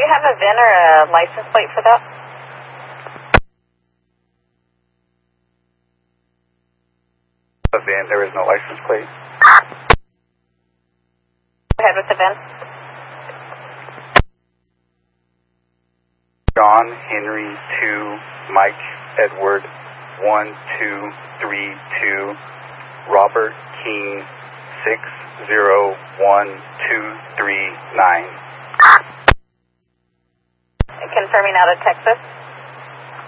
have a VIN or a license plate for that? A VIN, there is no license plate. Go ahead with the VIN. John Henry 2, Mike Edward 1232, Robert King 601239. Confirming out of Texas.